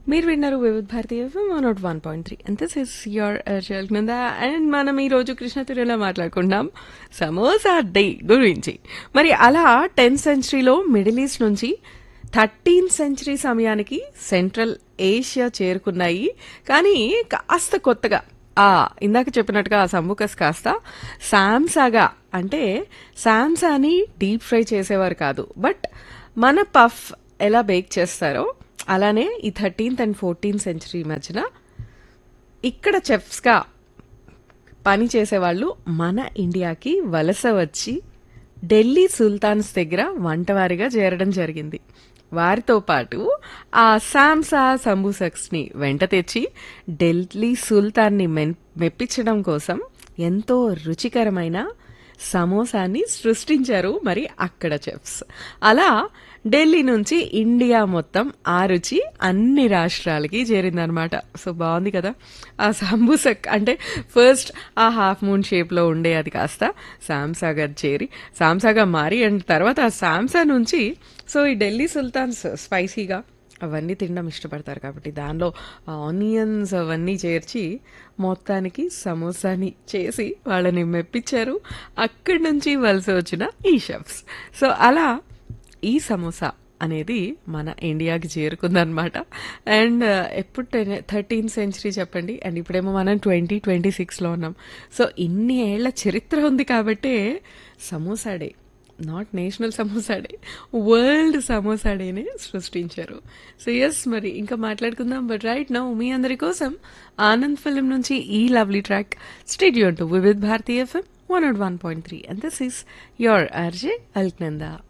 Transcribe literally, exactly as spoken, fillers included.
మీరు విన్నారు వివిధ భారతీయ FM one not one point three and this is your జల్నంద. And మనం ఈ రోజు కృష్ణ తిరులో మాట్లాడుకుంటాం సమోసా డే గురించి. మరి అలా టెన్త్ సెంచరీలో మిడిల్ ఈస్ట్ నుంచి థర్టీన్త్ సెంచరీ సమయానికి సెంట్రల్ ఏషియా చేరుకున్నాయి. కానీ కాస్త కొత్తగా ఆ ఇందాక చెప్పినట్టుగా ఆ సంబుకస్ కాస్త సామ్సాగా, అంటే సామ్సాని డీప్ ఫ్రై చేసేవారు కాదు, బట్ మన పఫ్ ఎలా బేక్ చేస్తారో అలానే ఈ థర్టీన్త్ అండ్ ఫోర్టీన్త్ సెంచరీ మధ్యన ఇక్కడ చెఫ్స్గా పని చేసేవాళ్ళు మన ఇండియాకి వలస వచ్చి ఢిల్లీ సుల్తాన్స్ దగ్గర వంటవారిగా చేరడం జరిగింది. వారితో పాటు ఆ సామ్సా సంబూసక్స్ని వెంట తెచ్చి ఢిల్లీ సుల్తాన్ని మెన్ మెప్పించడం కోసం ఎంతో రుచికరమైన సమోసాని సృష్టించారు మరి అక్కడ చెఫ్స్. అలా ఢిల్లీ నుంచి ఇండియా మొత్తం ఆ రుచి అన్ని రాష్ట్రాలకి చేరిందనమాట. సో బాగుంది కదా. ఆ సంబూసక్ అంటే ఫస్ట్ ఆ హాఫ్ మూన్ షేప్లో ఉండే అది కాస్త సామ్సాగా చేరి సామ్సాగా మారి, అండ్ తర్వాత ఆ సామ్సా నుంచి సో ఈ ఢిల్లీ సుల్తాన్స్ స్పైసీగా అవన్నీ తినడం ఇష్టపడతారు కాబట్టి దానిలో ఆనియన్స్ అవన్నీ చేర్చి మొత్తానికి సమోసాని చేసి వాళ్ళని మెప్పించారు అక్కడి నుంచి వలస వచ్చిన ఈ షెఫ్స్. సో అలా ఈ సమోసా అనేది మన ఇండియాకి చేరుకుందనమాట. అండ్ ఎప్పుడు టెన్ థర్టీన్త్ సెంచరీ చెప్పండి, అండ్ ఇప్పుడేమో మనం ట్వంటీ ట్వంటీ సిక్స్లో ఉన్నాం. సో ఇన్ని ఏళ్ల చరిత్ర ఉంది కాబట్టే samosa day not national samosa day, world samosa డేనే సృష్టించారు. సో ఎస్, మరి ఇంకా మాట్లాడుకుందాం. బట్ రైట్ నౌ మీ అందరి కోసం ఆనంద్ ఫిల్మ్ నుంచి ఈ lovely track. స్టేడియో to Vividh Bharati FM one not one point three and this is your RJ Alaknanda.